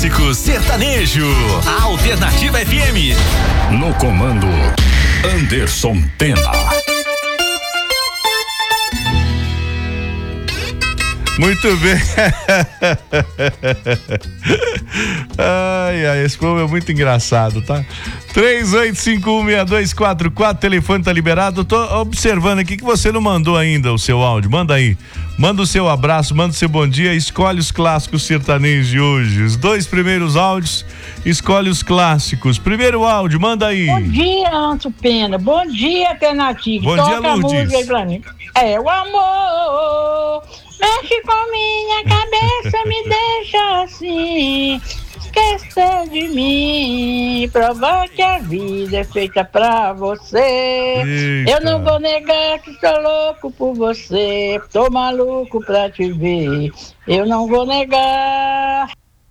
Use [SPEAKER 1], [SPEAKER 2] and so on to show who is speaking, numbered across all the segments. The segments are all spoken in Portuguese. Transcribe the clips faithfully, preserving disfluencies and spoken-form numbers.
[SPEAKER 1] clássico sertanejo. A Alternativa F M.
[SPEAKER 2] No comando, Anderson Pena.
[SPEAKER 3] Muito bem. Ai, ai, esse povo é muito engraçado, tá? três oito cinco um seis dois quatro quatro, telefone tá liberado. Tô observando aqui que você não mandou ainda o seu áudio. Manda aí. Manda o seu abraço, manda o seu bom dia. Escolhe os clássicos sertanejos de hoje. Os dois primeiros áudios, escolhe os clássicos. Primeiro áudio, manda aí.
[SPEAKER 4] Bom dia, Anderson Pena. Bom dia, Alternativa.
[SPEAKER 3] Bom
[SPEAKER 4] Toca
[SPEAKER 3] dia,
[SPEAKER 4] a
[SPEAKER 3] Lourdes.
[SPEAKER 4] música aí pra mim. É o amor. Mexe com minha cabeça, me deixa assim. Esquecer de mim, provar que a vida é feita pra você.
[SPEAKER 3] Eita.
[SPEAKER 4] Eu não vou negar que sou louco por você. Tô maluco pra te ver. Eu não vou negar.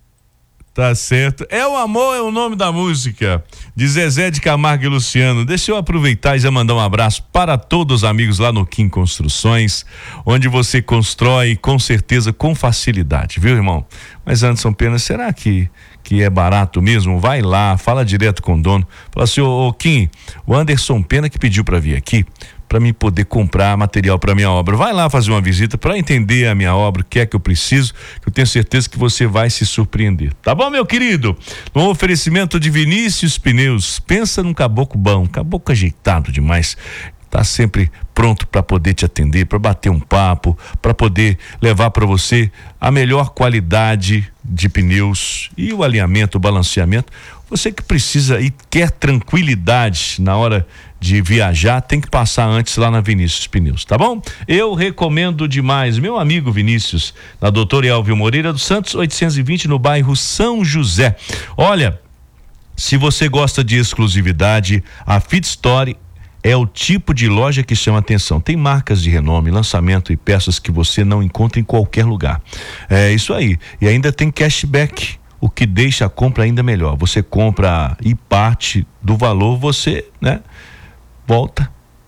[SPEAKER 3] Tá certo. É o Amor, é o nome da música, de Zezé de Camargo e Luciano. Deixa eu aproveitar e já mandar um abraço para todos os amigos lá no Kim Construções, onde você constrói com certeza, com facilidade, viu, irmão? Mas Anderson Pena, será que que é barato mesmo? Vai lá, fala direto com o dono. Fala assim, ô, ô Kim, o Anderson Pena que pediu para vir aqui, para mim poder comprar material para minha obra. Vai lá fazer uma visita para entender a minha obra, o que é que eu preciso, que eu tenho certeza que você vai se surpreender. Tá bom, meu querido? No oferecimento de Vinícius Pneus, pensa num caboclo bom, caboclo ajeitado demais. Tá sempre pronto para poder te atender, para bater um papo, para poder levar para você a melhor qualidade de pneus e o alinhamento, o balanceamento. Você que precisa e quer tranquilidade na hora de viajar, tem que passar antes lá na Vinícius Pneus, tá bom? Eu recomendo demais, meu amigo Vinícius, na doutor Elvio Moreira dos Santos, oitocentos e vinte, no bairro São José. Olha, se você gosta de exclusividade, a Fit Story é o tipo de loja que chama atenção. Tem marcas de renome, lançamento e peças que você não encontra em qualquer lugar. É isso aí. E ainda tem cashback, o que deixa a compra ainda melhor. Você compra e parte do valor, você, né, volta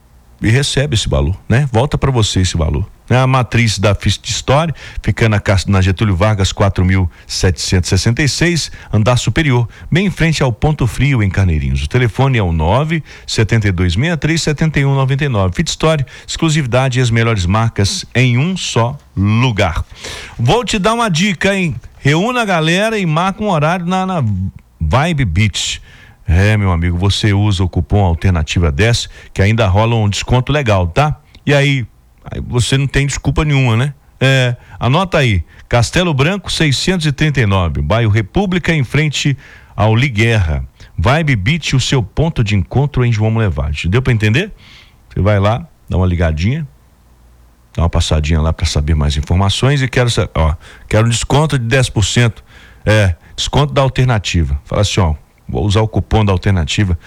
[SPEAKER 3] e recebe esse valor, né? Volta para você esse valor. A matriz da Fit Story fica na, na Getúlio Vargas quatro mil setecentos e sessenta e seis, andar superior, bem em frente ao Ponto Frio, em Carneirinhos. O telefone é o nove sete dois seis três sete um nove nove. Fit Story, exclusividade e as melhores marcas em um só lugar. Vou te dar uma dica, hein? Reúna a galera e marca um horário na, na Vibe Beach. É, meu amigo, você usa o cupom Alternativa dez, que ainda rola um desconto legal, tá? E aí, aí você não tem desculpa nenhuma, né? É, anota aí, Castelo Branco seiscentos e trinta e nove, bairro República, em frente ao Liguerra. Vibe Beach, o seu ponto de encontro em João Molevade. Deu pra entender? Você vai lá, dá uma ligadinha, dá uma passadinha lá para saber mais informações e quero, ó, quero um desconto de dez por cento, é, desconto da Alternativa. Fala assim, ó, vou usar o cupom da Alternativa,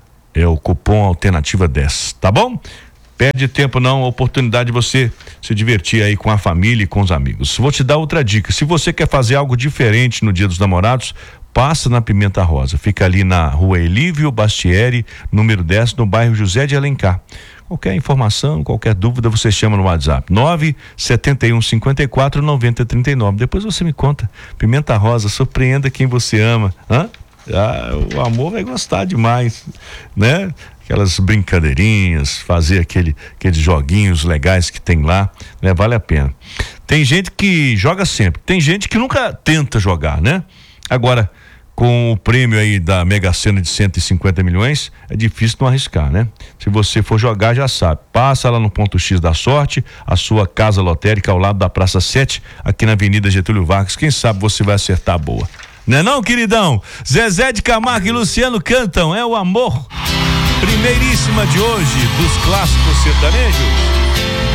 [SPEAKER 3] é o cupom Alternativa dez, tá bom? Perde tempo não, a oportunidade de você se divertir aí com a família e com os amigos. Vou te dar outra dica, se você quer fazer algo diferente no Dia dos Namorados, passa na Pimenta Rosa, fica ali na rua Elívio Bastieri, número dez, no bairro José de Alencar. Qualquer informação, qualquer dúvida, você chama no WhatsApp nove sete um cinco quatro nove zero três nove. Depois você me conta. Pimenta Rosa, surpreenda quem você ama. Hã? Ah, o amor vai gostar demais, né? Aquelas brincadeirinhas, fazer aquele, aqueles joguinhos legais que tem lá, né? Vale a pena. Tem gente que joga sempre, tem gente que nunca tenta jogar, né? Agora, com o prêmio aí da Mega Sena de cento e cinquenta milhões, é difícil não arriscar, né? Se você for jogar, já sabe, passa lá no ponto X da sorte, a sua casa lotérica ao lado da Praça sete, aqui na Avenida Getúlio Vargas, quem sabe você vai acertar a boa. Não é não, queridão? Zezé de Camargo e Luciano cantam, é o amor. Primeiríssima de hoje, dos clássicos sertanejos.